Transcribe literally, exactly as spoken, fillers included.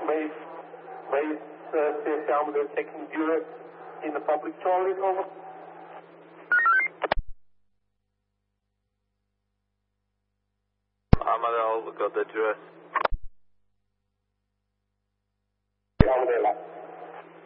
May, May uh, safety ambulance taking Duress in the public toilet, over. I'm at all, we've got the Duress.